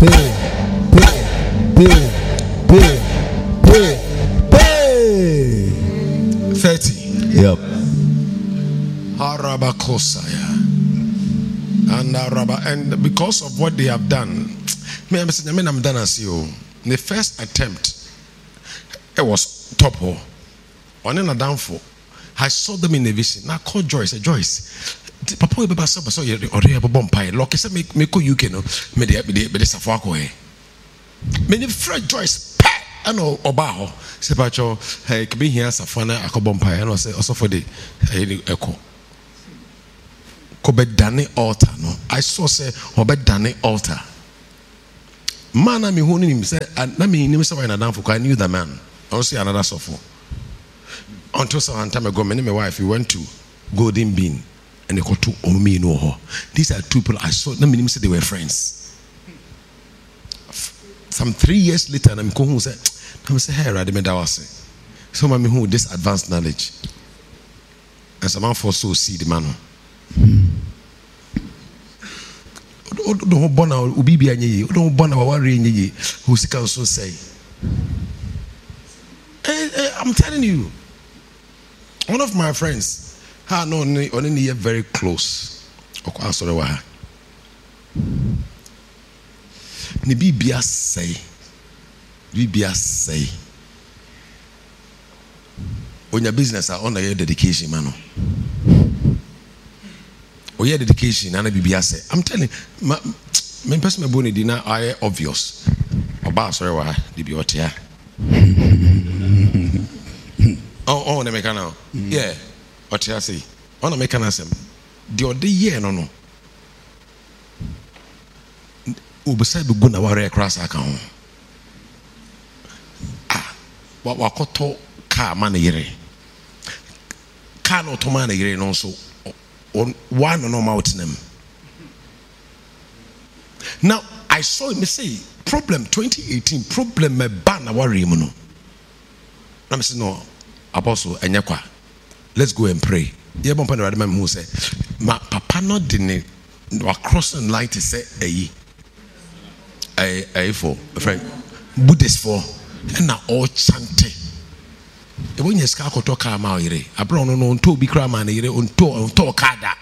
30. Yep. And because of what they have done, I'm done as you. The first attempt, it was top hole. On a downfall. I saw them in a vision. Now call Joyce. Joyce, Papa will be back. So you already have a bomb pie. Look, I said, make you can me the Safako. Many Fred Joyce, I know Obaho. Sepacho, hey, come here, Safana, a bomb pie. And I say also for the echo. Kobe Dane altar. No, I saw say Kobe Dane altar. Man, I'm him say, and I mean, him say when I down for I knew the man. I see another sofa. Until some time ago, my wife, we went to Golden Bean and they got to Omi no ho. These are two people I saw. Let me say they were friends. Some 3 years later, I'm going to say, hey, Radimedawase. So, I'm who this advanced knowledge. And some man for so see the man. Don't bona ubibi anyi. Don't bona wawari anyi. Who can also say. I'm telling you. One of my friends, only very close. Sorry, why? Bibia say, when your business are on your dedication, man. Or your dedication, and Bibia say, I'm telling you, my personal bony dinner are obvious. About sorry, why? Dibiotia. Oh, the mechanic. Yeah. What you say? On the mechanism. The other year, no. Ubeside go na ware cross account. What wakoto car man yere. Car no to man yere no so. On one no mouth them. Now I saw him say problem 2018 problem me ban na ware mu no. Na me say no. Apostle Enyekwa, let's go and pray. Yeah, but I remember who said, "My papa not didn't crossing light to say a for friend Buddhist for and now all chanting. When you scar to talk about ire, I brought on to be craman ire on talk kada.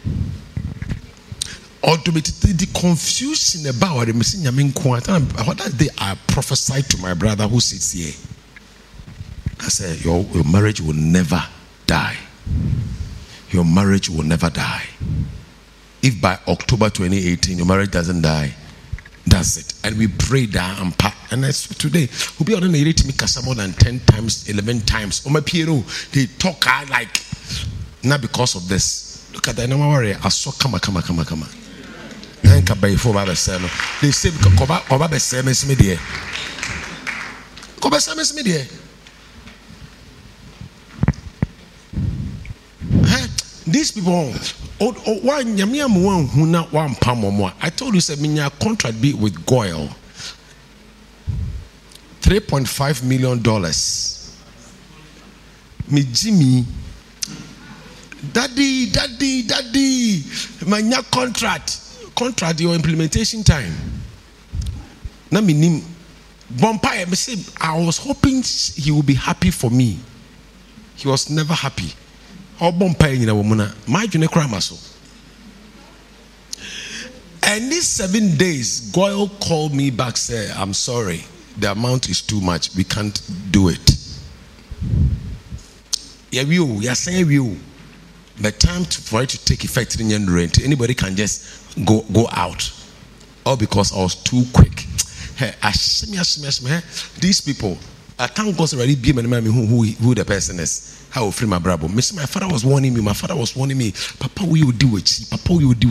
Ultimately, the confusion about the missing Yamin Quantum. What they are prophesied to my brother who sits here. I said, your marriage will never die. Your marriage will never die. If by October 2018 your marriage doesn't die, that's it. And we pray that and pack. And that's today. We'll be on the rate to make us more than 10 times, 11 times. Oh my Piero, they talk like not because of this. Look at that. No worry. I saw come. They say these people, I told you, say, contract be with Goyle, $3.5 million. Me Jimmy, daddy, my contract your implementation time. Na me nim vampire. Me say I was hoping he would be happy for me. He was never happy. How vampire in a woman? My junior cramaso. And these 7 days, Goyle called me back, say, I'm sorry, the amount is too much. We can't do it. Yeah, you're saying you. The time for it to take effect in your rent, anybody can just go out. All because I was too quick. Hey, these people, I thank God already be who the person is. How free my brother. My father was warning me. Papa, we will do what she. Papa,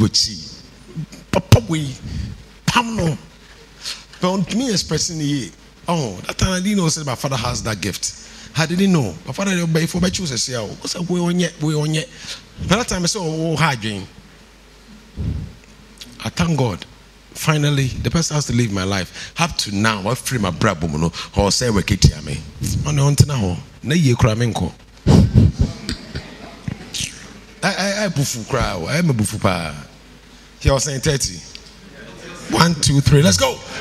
we Pamno. But me expressing the that time I didn't know that my father has that gift. I didn't know. My father before my choose say, what's up, we on yet. That time I said, hard dream. I thank God. Finally, the person has to live my life. Up to now, I free my brother or say we kitia me. On the now, na ye kramenko. I bufu crowd. I am a bufu pa. He was saying 30. 1, 2, 3. Let's go.